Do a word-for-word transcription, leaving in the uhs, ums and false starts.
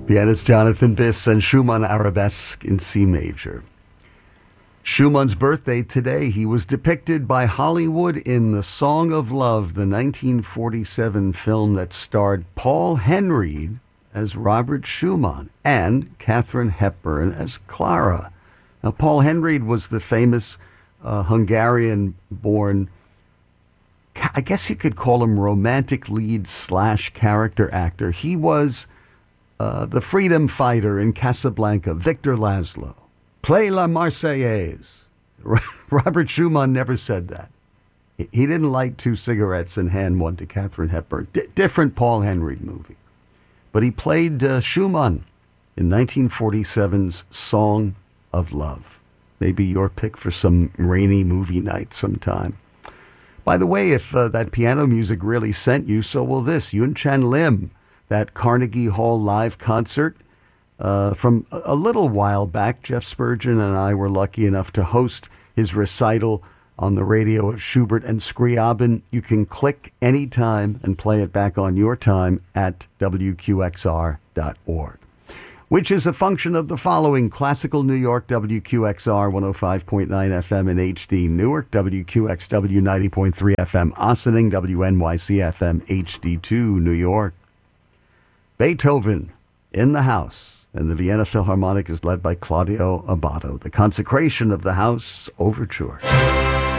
Pianist Jonathan Biss and Schumann Arabesque in C major. Schumann's birthday today. He was depicted by Hollywood in The Song of Love, the nineteen forty-seven film that starred Paul Henreid as Robert Schumann and Katharine Hepburn as Clara. Now, Paul Henreid was the famous uh, Hungarian-born, I guess you could call him romantic lead slash character actor. He was uh, the freedom fighter in Casablanca, Victor Laszlo. Play La Marseillaise. Robert Schumann never said that. He didn't light two cigarettes and hand one to Katharine Hepburn. D- different Paul Henreid movie. But he played uh, Schumann in nineteen forty-seven's Song of Love. Maybe your pick for some rainy movie night sometime. By the way, if uh, that piano music really sent you, so will this. Yun Chan Lim, that Carnegie Hall live concert uh, from a little while back. Jeff Spurgeon and I were lucky enough to host his recital on the radio of Schubert and Scriabin. You can click anytime and play it back on your time at W Q X R dot org. Which is a function of the following: Classical New York, W Q X R one oh five point nine F M in H D Newark, W Q X W ninety point three F M Ossining, W N Y C F M H D two New York. Beethoven in the house, and the Vienna Philharmonic is led by Claudio Abbado. The Consecration of the House Overture.